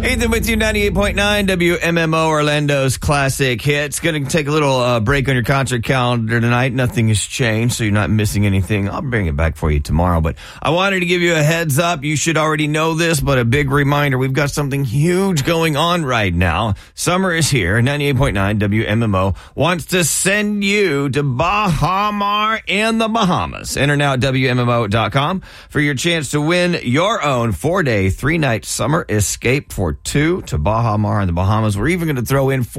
Ethan with you, 98.9 WMMO, Orlando's classic hits. Going to take a little break on your concert calendar tonight. Nothing has changed, so you're not missing anything. I'll bring it back for you tomorrow. But I wanted to give you a heads up. You should already know this, but a big reminder. We've got something huge going on right now. Summer is here. 98.9 WMMO wants to send you to Baha Mar in the Bahamas. Enter now at WMMO.com for your chance to win your own 4-day, 3-night summer escape for two to Baha Mar in the Bahamas. We're even going to throw in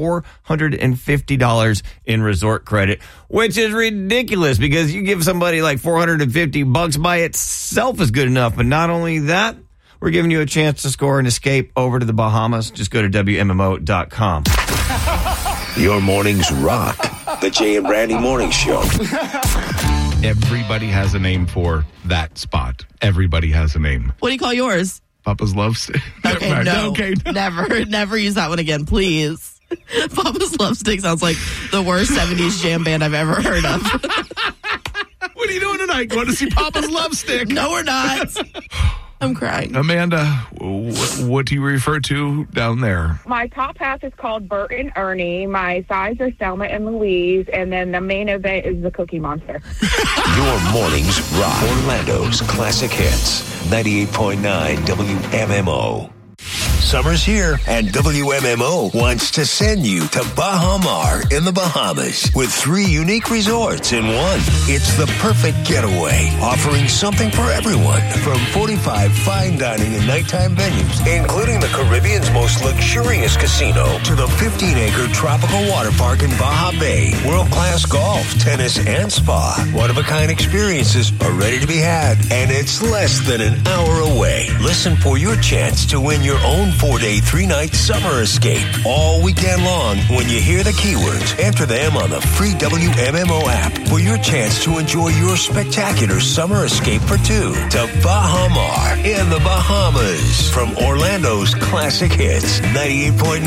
$450 in resort credit, which is ridiculous because you give somebody like $450 by itself is good enough. But not only that, we're giving you a chance to score an escape over to the Bahamas. Just go to WMMO.com. Your mornings rock. The Jay and Brandy Morning Show. Everybody has a name for that spot. Everybody has a name. What do you call yours? Papa's Love Stick. Okay, no. Okay. Never use that one again, please. Papa's Love Stick sounds like the worst 70s jam band I've ever heard of. What are you doing tonight? Going to see Papa's Love Stick? No, we're not. I'm crying. Amanda, what do you refer to down there? My top half is called Bert and Ernie. My sides are Selma and Louise. And then the main event is the Cookie Monster. Your mornings rock. Orlando's classic hits. 98.9 WMMO. Summer's here, and WMMO wants to send you to Baha Mar in the Bahamas with 3 unique resorts in one. It's the perfect getaway, offering something for everyone from 45 fine dining and nighttime venues, including the Caribbean's most luxurious casino, to the 15-acre tropical water park in Baja Bay, world-class golf, tennis, and spa. One-of-a-kind experiences are ready to be had, and it's less than an hour away. Listen for your chance to win your own 4-day, 3-night summer escape all weekend long. When you hear the keywords, enter them on the free WMMO app for your chance to enjoy your spectacular summer escape for two to Baha Mar in the Bahamas. From Orlando's classic hits, 98.9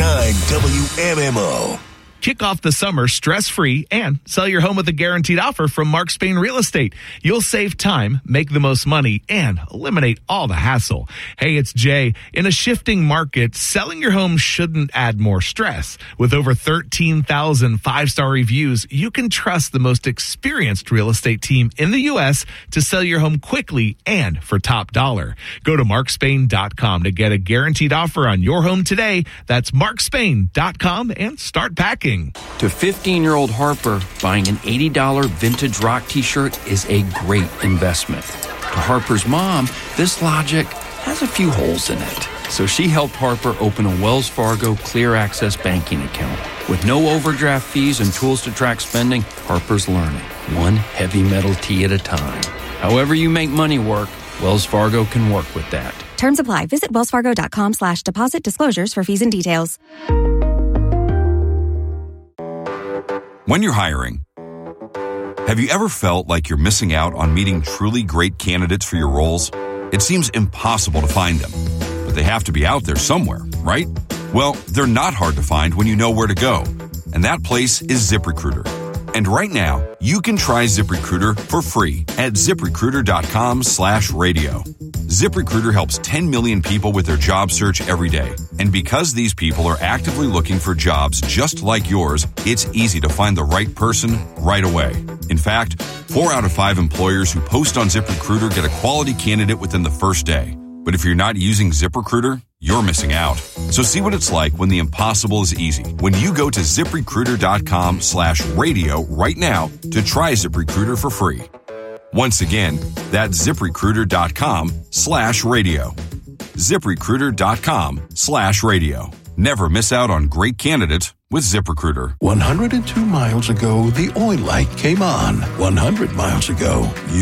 WMMO. Kick off the summer stress-free and sell your home with a guaranteed offer from Mark Spain Real Estate. You'll save time, make the most money, and eliminate all the hassle. Hey, it's Jay. In a shifting market, selling your home shouldn't add more stress. With over 13,000 5-star reviews, you can trust the most experienced real estate team in the U.S. to sell your home quickly and for top dollar. Go to markspain.com to get a guaranteed offer on your home today. That's markspain.com and start packing. To 15-year-old Harper, buying an $80 vintage rock t-shirt is a great investment. To Harper's mom, this logic has a few holes in it. So she helped Harper open a Wells Fargo Clear Access banking account. With no overdraft fees and tools to track spending, Harper's learning, one heavy metal tee at a time. However you make money work, Wells Fargo can work with that. Terms apply. Visit wellsfargo.com/deposit disclosures for fees and details. When you're hiring, have you ever felt like you're missing out on meeting truly great candidates for your roles? It seems impossible to find them, but they have to be out there somewhere, right? Well, they're not hard to find when you know where to go, and that place is ZipRecruiter. And right now, you can try ZipRecruiter for free at ZipRecruiter.com/radio. ZipRecruiter helps 10 million people with their job search every day. And because these people are actively looking for jobs just like yours, it's easy to find the right person right away. In fact, 4 out of 5 employers who post on ZipRecruiter get a quality candidate within the first day. But if you're not using ZipRecruiter, you're missing out. So see what it's like when the impossible is easy. When you go to ZipRecruiter.com/radio right now to try ZipRecruiter for free. Once again, that's ZipRecruiter.com/radio. ZipRecruiter.com/radio. Never miss out on great candidates with ZipRecruiter. 102 miles ago, the oil light came on. 100 miles ago, you